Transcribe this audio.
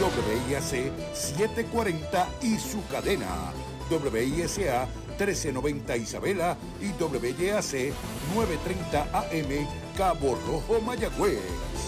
WIAC 740 y su cadena, WISA 1390 Isabela y WYAC 930 AM Cabo Rojo, Mayagüez.